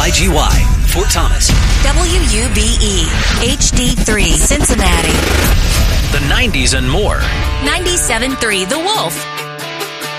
KIGY, Fort Thomas. WUBE, HD3, Cincinnati. The 90s and more. 97.3 The Wolf.